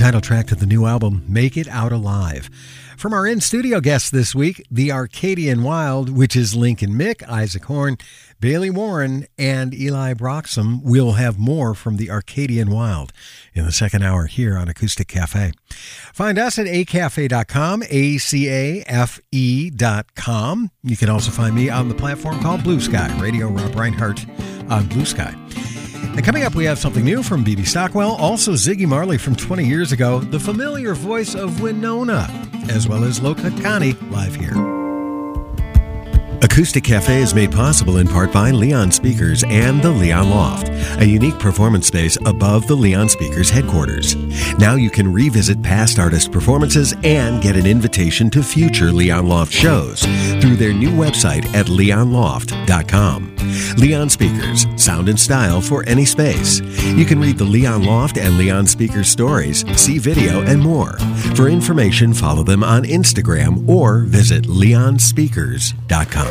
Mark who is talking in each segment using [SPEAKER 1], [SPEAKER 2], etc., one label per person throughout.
[SPEAKER 1] title track to the new album, Make It Out Alive. From our in-studio guests this week, the Arcadian Wild, which is Lincoln Mick, Isaac Horn, Bailey Warren, and Eli Broxham. We'll have more from the Arcadian Wild in the second hour here on Acoustic Cafe. Find us at acafe.com, acafe.com. You can also find me on the platform called Blue Sky, Radio Rob Reinhardt on Blue Sky. And coming up, we have something new from B.B. Stockwell, also Ziggy Marley from 20 years ago, the familiar voice of Winona, as well as Loka Kani live here.
[SPEAKER 2] Acoustic Cafe is made possible in part by Leon Speakers and the Leon Loft, a unique performance space above the Leon Speakers headquarters. Now you can revisit past artist performances and get an invitation to future Leon Loft shows through their new website at leonloft.com. Leon Speakers, sound and style for any space. You can read the Leon Loft and Leon Speakers stories, see video, and more. For information, follow them on Instagram or visit leonspeakers.com.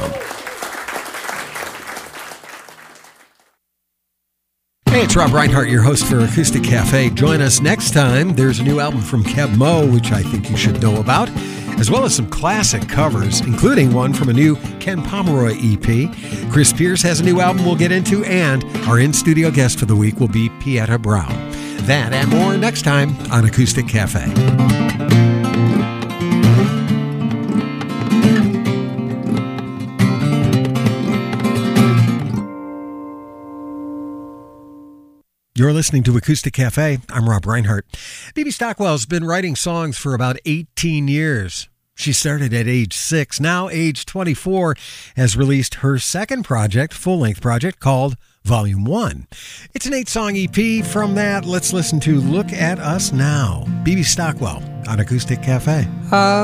[SPEAKER 1] Hey, it's Rob Reinhardt, your host for Acoustic Cafe. Join us next time. There's a new album from Keb Mo, which I think you should know about, as well as some classic covers, including one from a new Ken Pomeroy EP. Chris Pierce has a new album we'll get into, and our in-studio guest for the week will be Pieta Brown. That and more next time on Acoustic Cafe. You're listening to Acoustic Cafe. I'm Rob Reinhardt. B.B. Stockwell's been writing songs for about 18 years. She started at age 6. Now, age 24, has released her second project, full-length project, called Volume 1. It's an 8-song EP. From that, let's listen to Look at Us Now. B.B. Stockwell on Acoustic Cafe.